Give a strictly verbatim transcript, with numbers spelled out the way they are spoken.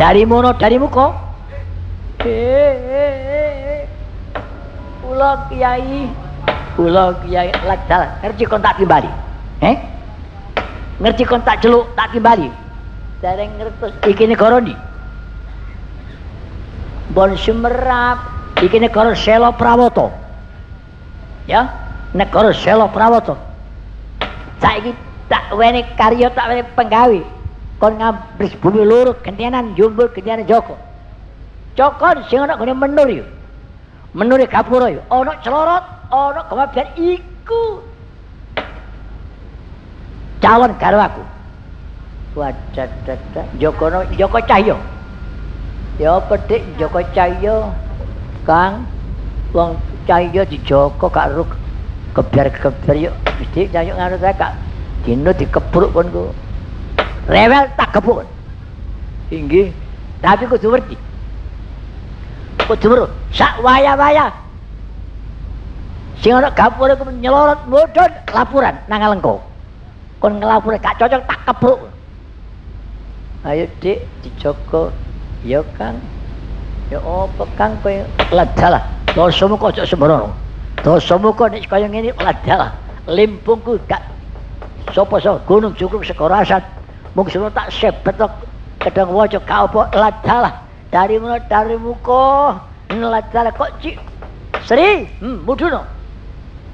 dari mono dari muka eh kula kiai kula kiai ladal ngerti kon tak timbali eh ngerti kon tak celuk tak timbali dereng ngertos iki negara ndi Bon Sumerap iki negara Sela Prawoto ya negara Sela Prawoto saiki tak wene karya tak wene penggawe kon ngabris bumi loro gentenan Jombol gentenan Joko Joko sing ana gone menur yo menur Gapura yo ana Celorot ana Kemabyan iku calon karo aku wadadada Joko no Joko Cahyo ya pedhik Joko Cahyo Kang wong Cahyo di Joko karo kebiar-kebiar yo mesti Cahyo ngono ta Kak dino dikepruk kon ku rewel tak gebuk inggih tapi kudu ngerti kudu weruh sak waya-waya sing ana Gapura ku nyelorot mudhun laporan nang Alengka kon ngelapor gak cocok tak kepruk ayo Dik dijogo ya Kang ya apa Kang kowe ladalah dosamu kok aja sembrono dosamu kok nek kaya ngene ladalah limpungku gak sapa sapa gunung cukup sekorasan mung semua tak sebet tok kadang waca gak apa ladalah dari mana dari muka ladalah kok cik Sri hmm mudhuno